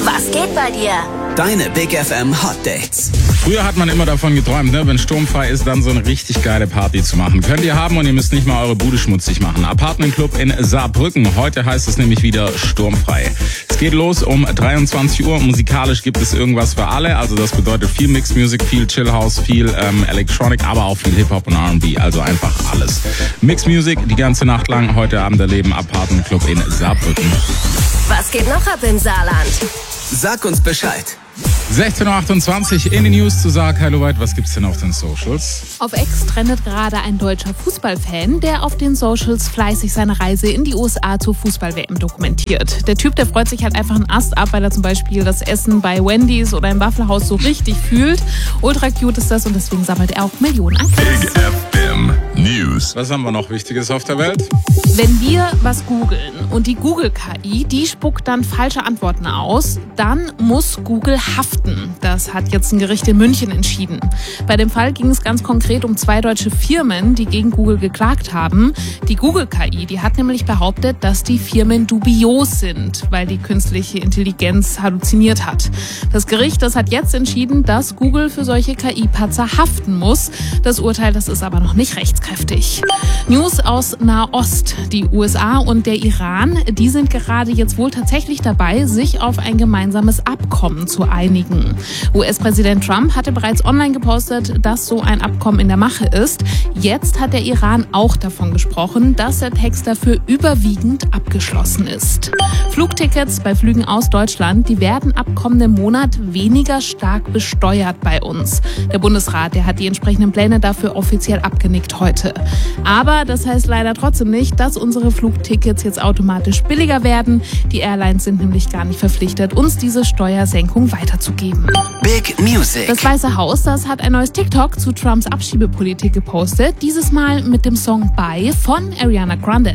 Was geht bei dir? Deine Big FM Hot Dates. Früher hat man immer davon geträumt, wenn sturmfrei ist, dann so eine richtig geile Party zu machen. Könnt ihr haben und ihr müsst nicht mal eure Bude schmutzig machen. Apartment Club in Saarbrücken. Heute heißt es nämlich wieder sturmfrei. Es geht los um 23 Uhr. Musikalisch gibt es irgendwas für alle. Also das bedeutet viel Mixed Music, viel Chill House, viel Electronic, aber auch viel Hip-Hop und R&B. Also einfach alles. Mixed Music die ganze Nacht lang. Heute Abend erleben Apartment Club in Saarbrücken. Was geht noch ab im Saarland? Sag uns Bescheid. 16.28 Uhr in den News zu Saar. Hallo weit, was gibt's denn auf den Socials? Auf X trendet gerade ein deutscher Fußballfan, der auf den Socials fleißig seine Reise in die USA zur Fußball-WM dokumentiert. Der Typ, der freut sich halt einfach einen Ast ab, weil er zum Beispiel das Essen bei Wendy's oder im Wafflehaus so richtig fühlt. Ultra cute ist das und deswegen sammelt er auch Millionen an Klicks. Big FM News. Was haben wir noch Wichtiges auf der Welt? Wenn wir was googeln und die Google-KI, die spuckt dann falsche Antworten aus, dann muss Google haften. Das hat jetzt ein Gericht in München entschieden. Bei dem Fall ging es ganz konkret um 2 deutsche Firmen, die gegen Google geklagt haben. Die Google-KI, die hat nämlich behauptet, dass die Firmen dubios sind, weil die künstliche Intelligenz halluziniert hat. Das Gericht, das hat jetzt entschieden, dass Google für solche KI-Patzer haften muss. Das Urteil, das ist aber noch nicht rechtskräftig. News aus Nahost. Die USA und der Iran, die sind gerade jetzt wohl tatsächlich dabei, sich auf ein gemeinsames Abkommen zu einigen. US-Präsident Trump hatte bereits online gepostet, dass so ein Abkommen in der Mache ist. Jetzt hat der Iran auch davon gesprochen, dass der Text dafür überwiegend abgeschlossen ist. Flugtickets bei Flügen aus Deutschland, die werden ab kommendem Monat weniger stark besteuert bei uns. Der Bundesrat, der hat die entsprechenden Pläne dafür offiziell abgenickt heute. Aber das heißt leider trotzdem nicht, dass unsere Flugtickets jetzt automatisch billiger werden. Die Airlines sind nämlich gar nicht verpflichtet, uns diese Steuersenkung weiterzugeben. Big Music. Das Weiße Haus, das hat ein neues TikTok zu Trumps Abschiebepolitik gepostet. Dieses Mal mit dem Song Bye von Ariana Grande.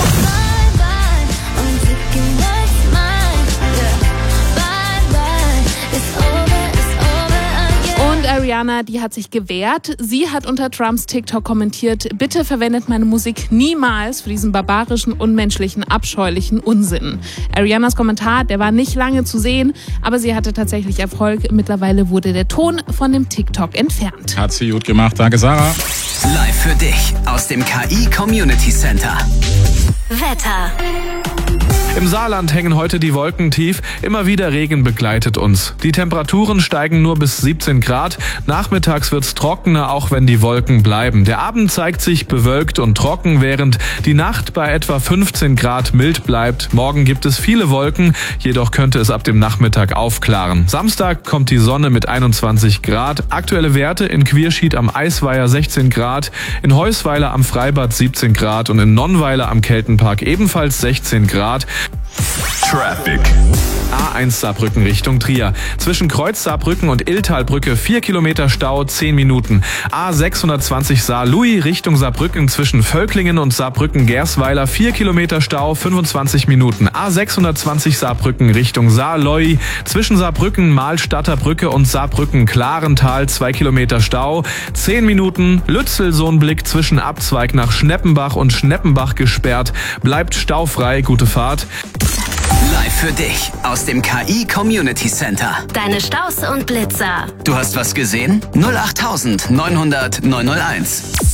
Und Ariana, die hat sich gewehrt. Sie hat unter Trumps TikTok kommentiert: Bitte verwendet meine Musik niemals für diesen barbarischen, unmenschlichen, abscheulichen Unsinn. Arianas Kommentar, der war nicht lange zu sehen, aber sie hatte tatsächlich Erfolg. Mittlerweile wurde der Ton von dem TikTok entfernt. Hat sie gut gemacht. Danke, Sarah. Live für dich aus dem KI Community Center. Wetter. Im Saarland hängen heute die Wolken tief, immer wieder Regen begleitet uns. Die Temperaturen steigen nur bis 17 Grad, nachmittags wird's trockener, auch wenn die Wolken bleiben. Der Abend zeigt sich bewölkt und trocken, während die Nacht bei etwa 15 Grad mild bleibt. Morgen gibt es viele Wolken, jedoch könnte es ab dem Nachmittag aufklaren. Samstag kommt die Sonne mit 21 Grad, aktuelle Werte in Quierschied am Eisweiher 16 Grad, in Heusweiler am Freibad 17 Grad und in Nonnweiler am Keltenpark ebenfalls 16 Grad. Traffic. A1 Saarbrücken Richtung Trier. Zwischen Kreuz Saarbrücken und Illtalbrücke 4 Kilometer Stau, 10 Minuten. A620 Saar-Louis Richtung Saarbrücken zwischen Völklingen und Saarbrücken-Gersweiler 4 Kilometer Stau, 25 Minuten. A620 Saarbrücken Richtung Saar-Loi zwischen Saarbrücken-Mahlstadter-Brücke und Saarbrücken-Klarental 2 Kilometer Stau, 10 Minuten. Lützel-Sohnblick zwischen Abzweig nach Schneppenbach und Schneppenbach gesperrt. Bleibt staufrei, gute Fahrt. Live für dich aus dem KI Community Center. Deine Staus und Blitzer. Du hast was gesehen? 08900 901.